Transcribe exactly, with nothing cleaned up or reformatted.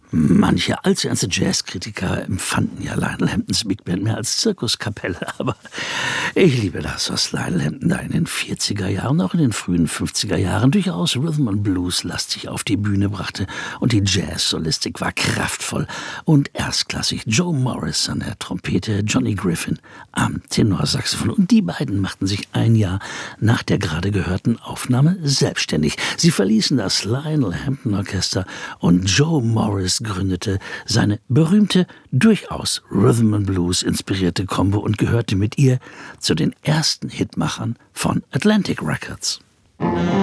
Manche allzu ernste Jazzkritiker empfanden ja Lionel Hamptons Big Band mehr als Zirkuskapelle, aber ich liebe das, was Lionel Hampton da in den vierziger Jahren, auch in den frühen fünfziger Jahren durchaus Rhythm and Blues lastig auf die Bühne brachte, und die Jazz-Solistik war kraftvoll und erstklassig. Joe Morris an der Trompete, Johnny Griffin am Tenorsaxophon, und die beiden machten sich ein Jahr nach der gerade gehörten Aufnahme selbstständig. Sie verließen das Lionel Hampton Orchester und Joe Morris gründete seine berühmte, durchaus Rhythm and Blues inspirierte Combo und gehörte mit ihr zu den ersten Hitmachern von Atlantic Records.